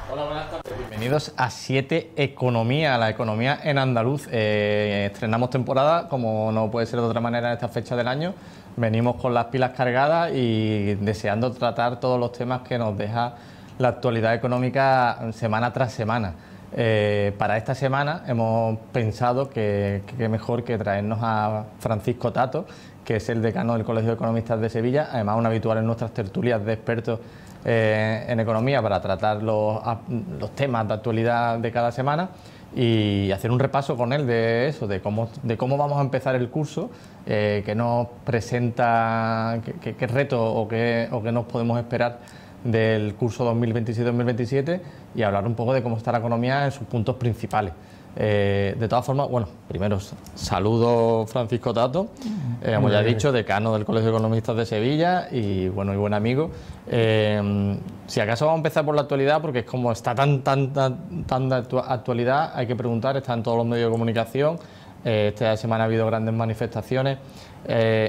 Hola, buenas tardes. Bienvenidos a 7 Economía, la economía en andaluz. Estrenamos temporada, como no puede ser de otra manera en esta fecha del año. Venimos con las pilas cargadas y deseando tratar todos los temas que nos deja la actualidad económica semana tras semana. Para esta semana hemos pensado que mejor que traernos a Francisco Tato, que es el decano del Colegio de Economistas de Sevilla, además un habitual en nuestras tertulias de expertos en economía para tratar los temas de actualidad de cada semana y hacer un repaso con él de eso, de cómo vamos a empezar el curso, qué nos presenta, qué reto o qué nos podemos esperar del curso 2026-2027 y hablar un poco de cómo está la economía en sus puntos principales. De todas formas, bueno, primero saludo Francisco Tato, como ya he dicho, decano del Colegio de Economistas de Sevilla y bueno, y buen amigo. Si acaso vamos a empezar por la actualidad, porque es como está tan de actualidad, hay que preguntar, está en todos los medios de comunicación. Esta semana ha habido grandes manifestaciones